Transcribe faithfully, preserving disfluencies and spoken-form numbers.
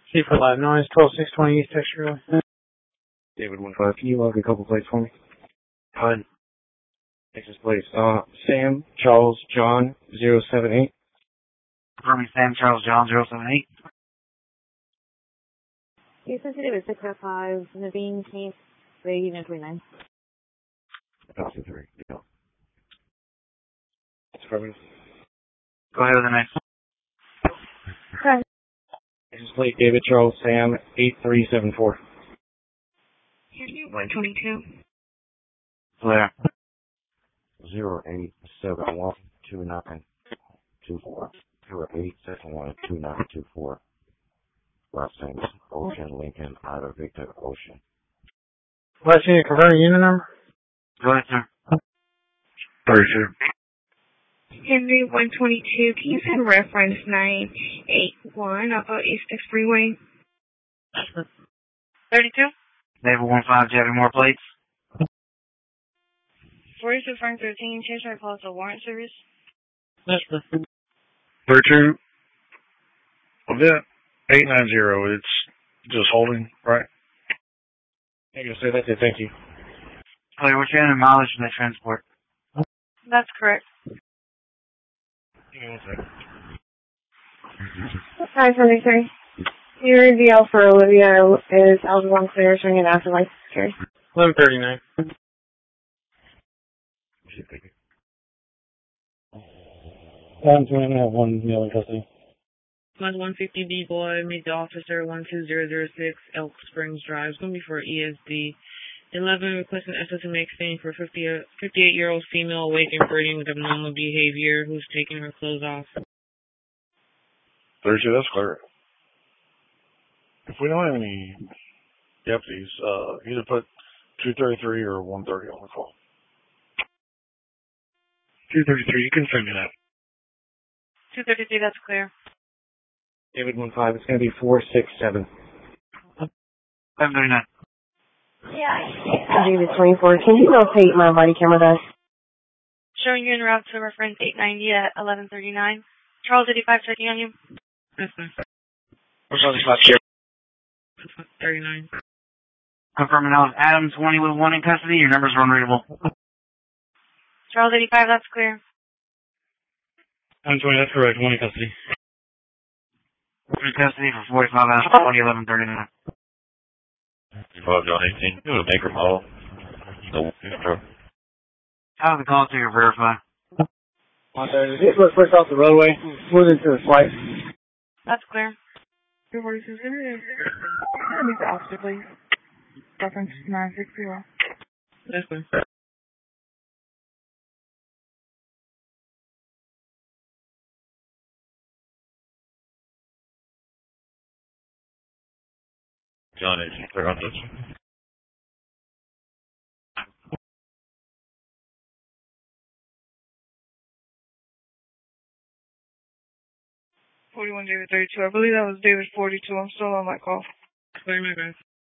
Chief for Live Noise, twelve six twenty East Texture. David one five, can you log a couple plates for me? Hun. Texas plates. Uh, Sam, Charles, John, zero seven eight. Confirming Sam, Charles, John, zero seven eight. You sensitive at six oh five, Naveen, Case, eighty nine twenty-nine. Copy three, yeah. Affirmative. Go ahead with the next one. Okay. Texas plate, David, Charles, Sam, eight three seven four. one twenty-two. Clear. Zero eight seven one two nine two four. Zero eight seven one two nine two four. Last name's Ocean Lincoln out of Victor Ocean. Last unit confirming unit number? Go ahead, sir. thirty-two. Henry one twenty-two. Can you send reference nine eight one off of East X Freeway? thirty-two. David one five, do you have any more plates? forty-two Frank thirteen. Change my call to warrant service. Yes, sir. thirty-two. Well, that eight nine zero, it's just holding, right? I can say that's it, thank you. Clear, what's your end mileage from the transport? That's correct. Give me one second. five seventy-three. Your D L for Olivia is Alpha one clear, showing an afterlife security. eleven thirty-nine. One twenty, I have one male in custody. Class one fifty D boy, meet the officer one two zero zero six Elk Springs Drive. It's going to be for E S D. eleven requesting S S M exchange for fifty-eight-year-old female awake and flirting with abnormal behavior who's taking her clothes off. thirty-two, that's clear. If we don't have any deputies, uh, either put two thirty-three or one thirty on the call. two thirty-three, you can send me that. two thirty-three, that's clear. David one five, it's going to be four six seven. seven thirty-nine. Yeah. David twenty-four. Can you rotate my body camera guys? Showing you en route to reference eight ninety at eleven thirty-nine. Charles eighty-five checking on you. That's fine. What's on the spot here? thirty-nine. Confirming that was Adam twenty with one in custody. Your numbers are unreadable. Charles eighty-five, that's clear. Adam twenty, that's correct, one in custody. One in custody for forty-five hours, twenty, eleven thirty-nine. twelve John eighteen. Do a maker model. No, no. How the call to your verify? one thirty. Just look first off the roadway, move into the flight. That's clear. Your voice is in it. Meet the officer, please. Reference nine six zero. That's fine. John eighteen, clear on this. forty-one David thirty-two. I believe that was David forty-two. I'm still on my call. Clear my guys.